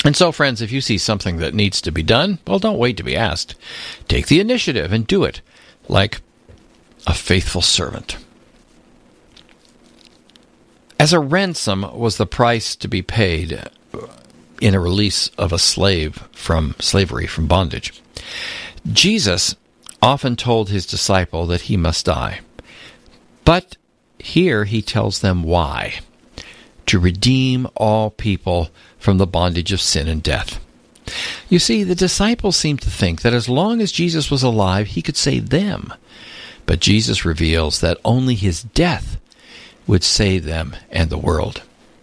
And so, friends, if you see something that needs to be done, well, don't wait to be asked. Take the initiative and do it like a faithful servant. As a ransom was the price to be paid in a release of a slave from slavery, from bondage, Jesus often told his disciple that he must die. But here he tells them why: to redeem all people from the bondage of sin and death. You see, the disciples seemed to think that as long as Jesus was alive, he could save them. But Jesus reveals that only his death would save them and the world.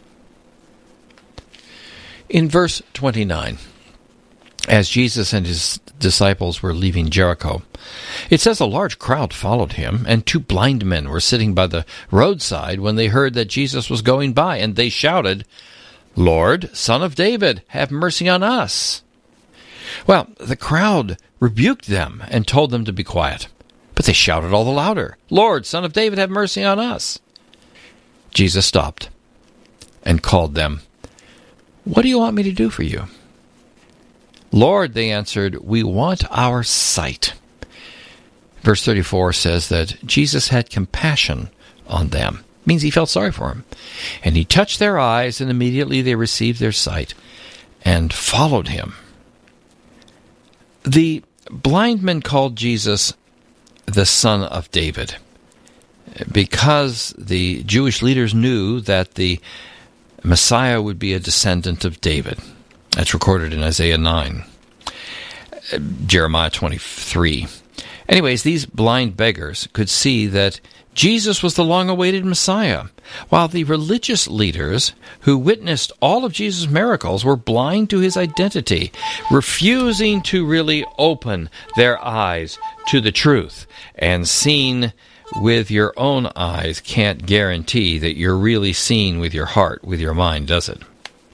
In verse 29, as Jesus and his disciples were leaving Jericho, it says a large crowd followed him, and 2 blind men were sitting by the roadside when they heard that Jesus was going by, and they shouted, "Lord, Son of David, have mercy on us." Well, the crowd rebuked them and told them to be quiet, but they shouted all the louder, "Lord, Son of David, have mercy on us." Jesus stopped and called them. "What do you want me to do for you?" "Lord," they answered, "we want our sight." Verse 34 says that Jesus had compassion on them. It means he felt sorry for them. And he touched their eyes, and immediately they received their sight and followed him. The blind men called Jesus the Son of David because the Jewish leaders knew that the Messiah would be a descendant of David. That's recorded in Isaiah 9, Jeremiah 23. Anyways, these blind beggars could see that Jesus was the long-awaited Messiah, while the religious leaders who witnessed all of Jesus' miracles were blind to his identity, refusing to really open their eyes to the truth. And seeing with your own eyes can't guarantee that you're really seeing with your heart, with your mind, does it?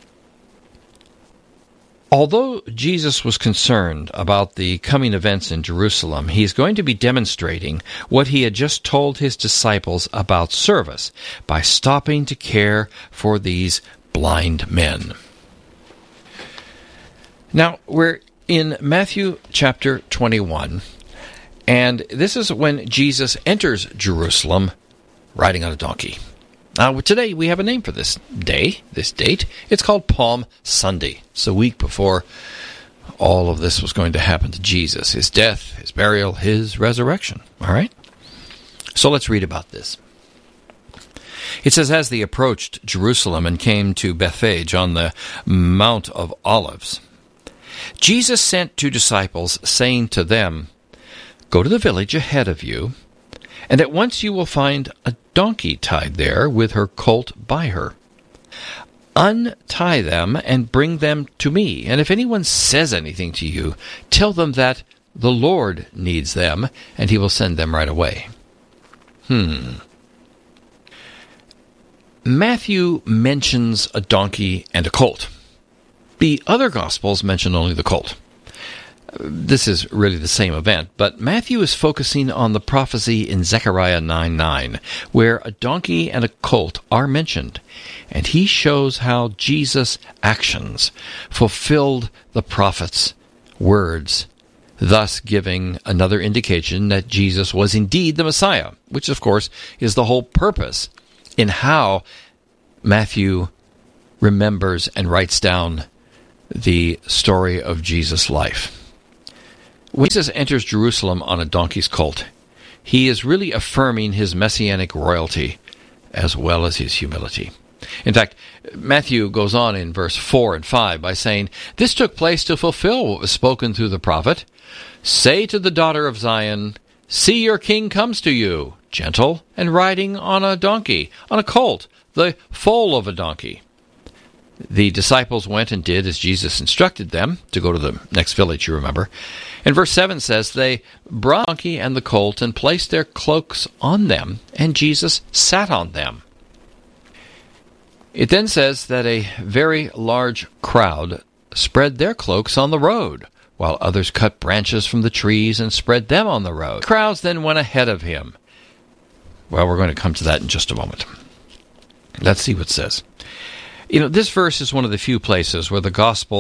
Although Jesus was concerned about the coming events in Jerusalem, he's going to be demonstrating what he had just told his disciples about service by stopping to care for these blind men. Now, we're in Matthew chapter 21, and this is when Jesus enters Jerusalem riding on a donkey. Now, today we have a name for this day, this date. It's called Palm Sunday. It's a week before all of this was going to happen to Jesus, his death, his burial, his resurrection. All right? So let's read about this. It says, as they approached Jerusalem and came to Bethphage on the Mount of Olives, Jesus sent 2 disciples, saying to them, "Go to the village ahead of you, and at once you will find a donkey tied there with her colt by her. Untie them and bring them to me. And if anyone says anything to you, tell them that the Lord needs them, and he will send them right away." Matthew mentions a donkey and a colt. The other Gospels mention only the colt. This is really the same event, but Matthew is focusing on the prophecy in Zechariah 9:9, where a donkey and a colt are mentioned, and he shows how Jesus' actions fulfilled the prophet's words, thus giving another indication that Jesus was indeed the Messiah, which of course is the whole purpose in how Matthew remembers and writes down the story of Jesus' life. When Jesus enters Jerusalem on a donkey's colt, he is really affirming his messianic royalty as well as his humility. In fact, Matthew goes on in verse 4 and 5 by saying, "This took place to fulfill what was spoken through the prophet. Say to the daughter of Zion, see your king comes to you, gentle and riding on a donkey, on a colt, the foal of a donkey." The disciples went and did as Jesus instructed them, to go to the next village, you remember. And verse 7 says, they brought the donkey and the colt and placed their cloaks on them, and Jesus sat on them. It then says that a very large crowd spread their cloaks on the road, while others cut branches from the trees and spread them on the road. The crowds then went ahead of him. Well, we're going to come to that in just a moment. Let's see what it says. This verse is one of the few places where the gospel